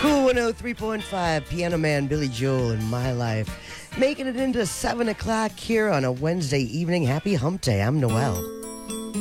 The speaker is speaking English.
Cool 103.5, Piano Man Billy Joel in My Life. Making it into 7 o'clock here on a Wednesday evening. Happy Hump Day. I'm Noel.